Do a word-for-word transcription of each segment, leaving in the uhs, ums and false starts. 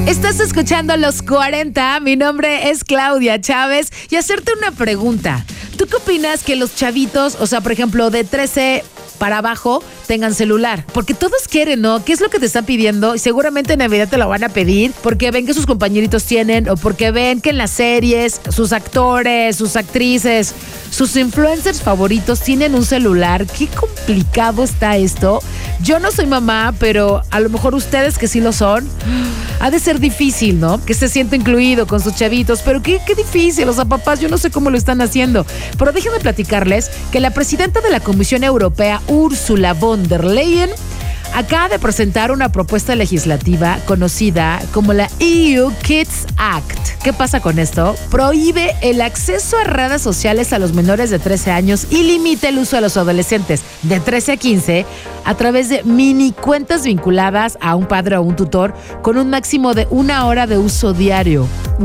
Estás escuchando Los cuarenta, mi nombre es Claudia Chávez y hacerte una pregunta. ¿Tú qué opinas que los chavitos, o sea, por ejemplo, de trece para abajo, tengan celular? Porque todos quieren, ¿no? ¿Qué es lo que te están pidiendo? Y seguramente en Navidad te lo van a pedir porque ven que sus compañeritos tienen o porque ven que en las series sus actores, sus actrices, sus influencers favoritos tienen un celular. Qué complicado está esto. Yo no soy mamá, pero a lo mejor ustedes que sí lo son, ha de ser difícil, ¿no? Que se sienta incluido con sus chavitos, pero qué, qué difícil. O sea, papás, yo no sé cómo lo están haciendo. Pero déjenme platicarles que la presidenta de la Comisión Europea, Ursula von der Leyen, acaba de presentar una propuesta legislativa conocida como la E U Kids Act. ¿Qué pasa con esto? Prohíbe el acceso a redes sociales a los menores de trece años y limita el uso de los adolescentes de trece a quince a través de mini cuentas vinculadas a un padre o un tutor con un máximo de una hora de uso diario.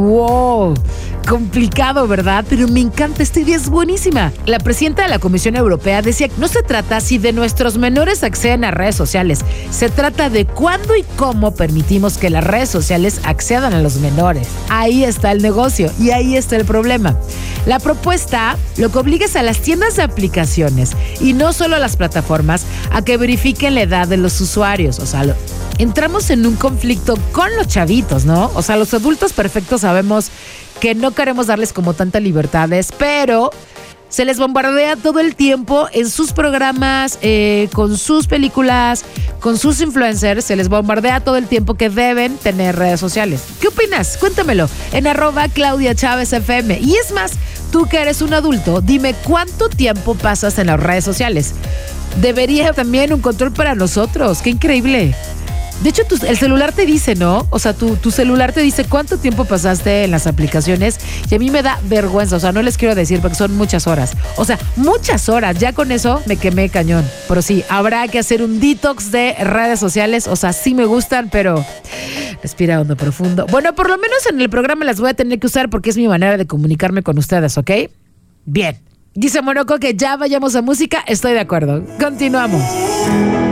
¡Wow! Complicado, ¿verdad? Pero me encanta, esta idea es buenísima. La presidenta de la Comisión Europea decía que no se trata si de nuestros menores acceden a redes sociales, se trata de cuándo y cómo permitimos que las redes sociales accedan a los menores. Ahí está el negocio y ahí está el problema. La propuesta lo que obliga es a las tiendas de aplicaciones y no solo a las plataformas a que verifiquen la edad de los usuarios. O sea, lo, entramos en un conflicto con los chavitos, ¿no? O sea, los adultos perfectos sabemos que no queremos darles como tantas libertades, pero se les bombardea todo el tiempo en sus programas, eh, con sus películas, con sus influencers, se les bombardea todo el tiempo que deben tener redes sociales. ¿Qué opinas? Cuéntamelo en arroba Claudia Chávez F M. Y es más, tú que eres un adulto, dime cuánto tiempo pasas en las redes sociales. Debería también un control para nosotros. ¡Qué increíble! De hecho, tu, el celular te dice, ¿no? O sea, tu, tu celular te dice cuánto tiempo pasaste en las aplicaciones y a mí me da vergüenza. O sea, no les quiero decir porque son muchas horas. O sea, muchas horas. Ya con eso me quemé cañón. Pero sí, habrá que hacer un detox de redes sociales. O sea, sí me gustan, pero respira hondo, profundo. Bueno, por lo menos en el programa las voy a tener que usar porque es mi manera de comunicarme con ustedes, ¿ok? Bien. Dice Monoco que ya vayamos a música. Estoy de acuerdo. Continuamos.